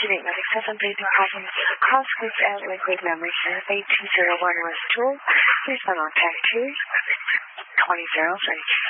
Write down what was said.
Activate Medic 7 breathing patterns. Cross squeeze out liquid memory. A201 was tool. Please unlock tag 2. 20 0 for